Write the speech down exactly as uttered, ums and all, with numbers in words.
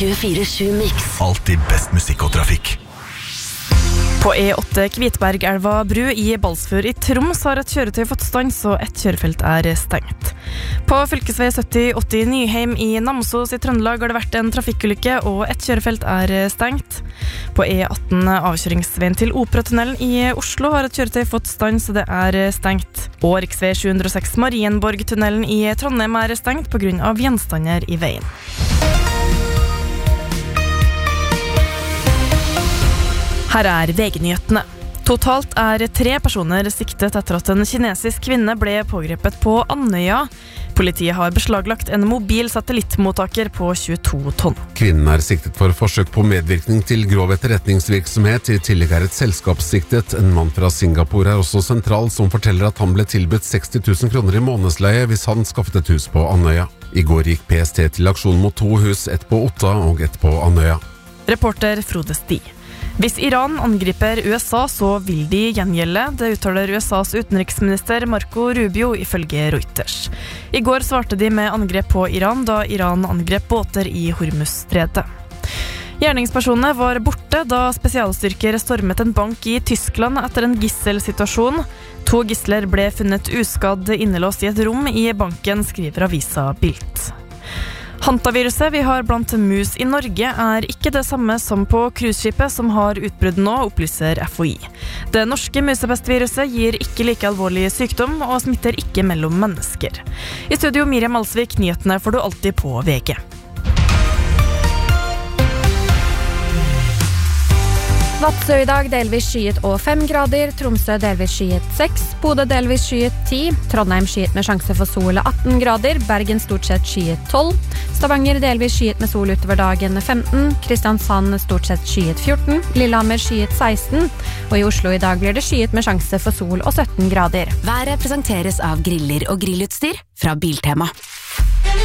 tjuefire sju Mix. Alltid best musikk og trafikk. På E åtte Kvitbergelva bru i Balsfjord i Troms har et kjøretøy fått stans og et kjørefelt er stengt. På fylkesvei sytti åtti Nyheim i Namsos i Trøndelag har det vært en trafikkulykke og et kjørefelt er stengt. På E atten avkjøringsveien til Operatunnelen i Oslo har et kjøretøy fått stans og det er stengt. Og riksvei sju hundre og seks Marienborg-tunnelen i Trondheim er stengt på grunn av gjenstander i veien. Her er V G-nyhetene. Totalt er tre personer siktet etter at en kinesisk kvinne ble pågrepet på Andøya. Politiet har beslaglagt en mobil satellittmottaker på tjueto tonn. Kvinnen er siktet for forsøk på medvirkning til grov etterretningsvirksomhet. I tillegg er et selskap siktet. En mann fra Singapore er også sentral, som forteller at han ble tilbudt seksti tusen kroner i månedsleie hvis han skaffet et hus på Andøya. I går gikk P S T til aksjon mot to hus, ett på Otta og ett på Andøya. Reporter Frode Sti. Hvis Iran angriper U S A, så vil de gjengjelde. Det uttaler U S As utenriksminister Marco Rubio ifølge Reuters. I går svarte de med angrep på Iran da Iran angrep båter i Hormuzstredet. Gjerningspersonene var borte da spesialstyrker stormet en bank i Tyskland etter en gisselsituasjon. To gisler ble funnet uskadd innelåst i et rom i banken, skriver avisa Bild. Hantaviruset vi har blant mus i Norge er ikke det samme som på cruiseskipet som har utbrudd nå, opplyser F H I. Det norske musepestviruset gir ikke like alvorlig sykdom og smitter ikke mellom mennesker. I studio Miriam Alsvik, nyhetene får du alltid på V G. Vadsø i dag delvis skyet og fem grader, Tromsø delvis skyet seks, Bodø delvis skyet ti, Trondheim skyet med sjanse for sol atten grader, Bergen stort sett skyet tolv, Stavanger delvis skyet med sol utover dagen femten, Kristiansand stort sett skyet fjorten, Lillehammer skyet seksten, og i Oslo i dag blir det skyet med sjanse for sol og sytten grader. Været presenteres av griller og grillutstyr fra Biltema.